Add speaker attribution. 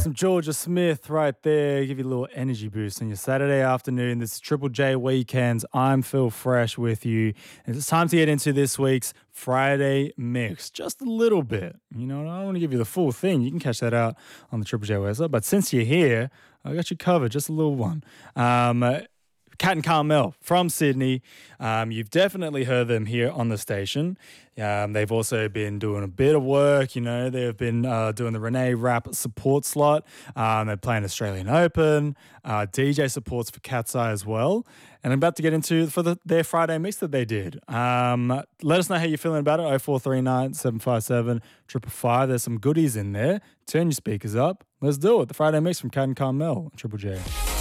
Speaker 1: some Georgia Smith right there. Give you a little energy boost on your Saturday afternoon. This is Triple J Weekends. I'm Phil Fresh with you. And it's time to get into this week's Friday mix. Just a little bit. You know, I don't want to give you the full thing. You can catch that out on the Triple J website. But since you're here, I got you covered. Just a little one. Cat and Carmel from Sydney. You've definitely heard them here on the station. They've also been doing a bit of work. You know, they've been doing the Renee Rapp support slot. They're playing Australian Open, DJ supports for Cat's Eye as well. And I'm about to get into their Friday mix that they did. Let us know how you're feeling about it. 0439 757 555. There's some goodies in there. Turn your speakers up. Let's do it. The Friday mix from Cat and Carmel, Triple J.